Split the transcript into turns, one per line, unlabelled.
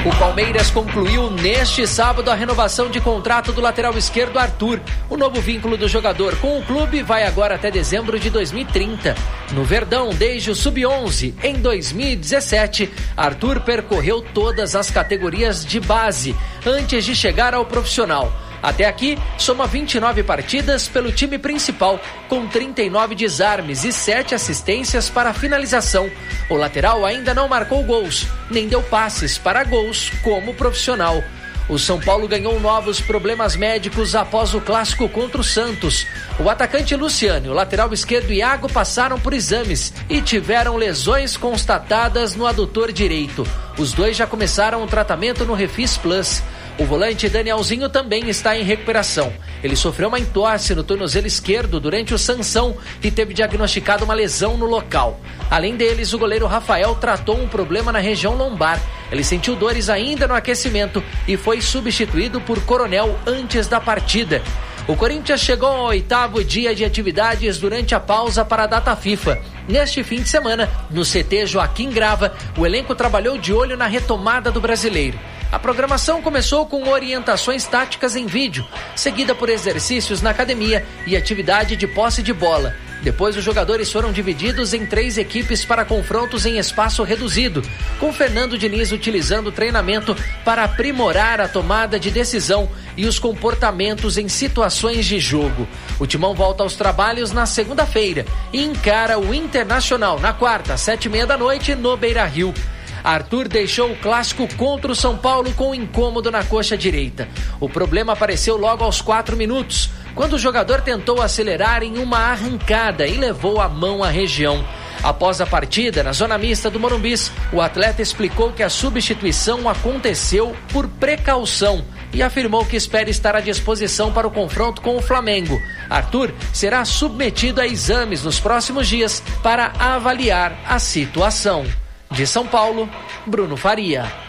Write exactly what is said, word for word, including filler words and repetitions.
O Palmeiras concluiu neste sábado a renovação de contrato do lateral esquerdo Arthur. O novo vínculo do jogador com o clube vai agora até dezembro de dois mil e trinta. No Verdão, desde o sub onze, em dois mil e dezessete, Arthur percorreu todas as categorias de base antes de chegar ao profissional. Até aqui, soma vinte e nove partidas pelo time principal, com trinta e nove desarmes e sete assistências para a finalização. O lateral ainda não marcou gols, nem deu passes para gols como profissional. O São Paulo ganhou novos problemas médicos após o clássico contra o Santos. O atacante Luciano e o lateral esquerdo Iago passaram por exames e tiveram lesões constatadas no adutor direito. Os dois já começaram o tratamento no Refis Plus. O volante Danielzinho também está em recuperação. Ele sofreu uma entorse no tornozelo esquerdo durante o Sansão e teve diagnosticado uma lesão no local. Além deles, o goleiro Rafael tratou um problema na região lombar. Ele sentiu dores ainda no aquecimento e foi substituído por Coronel antes da partida. O Corinthians chegou ao oitavo dia de atividades durante a pausa para a data FIFA. Neste fim de semana, no C T Joaquim Grava, o elenco trabalhou de olho na retomada do brasileiro. A programação começou com orientações táticas em vídeo, seguida por exercícios na academia e atividade de posse de bola. Depois, os jogadores foram divididos em três equipes para confrontos em espaço reduzido, com Fernando Diniz utilizando o treinamento para aprimorar a tomada de decisão e os comportamentos em situações de jogo. O Timão volta aos trabalhos na segunda-feira e encara o Internacional na quarta, às sete e meia da noite, no Beira-Rio. Arthur deixou o clássico contra o São Paulo com um incômodo na coxa direita. O problema apareceu logo aos quatro minutos, quando o jogador tentou acelerar em uma arrancada e levou a mão à região. Após a partida, na zona mista do Morumbis, o atleta explicou que a substituição aconteceu por precaução e afirmou que espera estar à disposição para o confronto com o Flamengo. Arthur será submetido a exames nos próximos dias para avaliar a situação. De São Paulo, Bruno Faria.